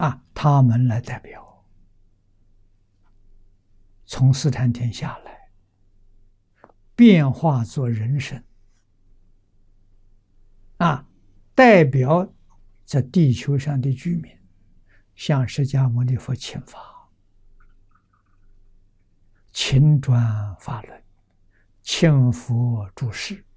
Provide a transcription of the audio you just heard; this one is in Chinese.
他们来代表从斯坦天下来，变化做人身代表在地球上的居民，向释迦牟尼佛请法，请转法轮，请佛住世。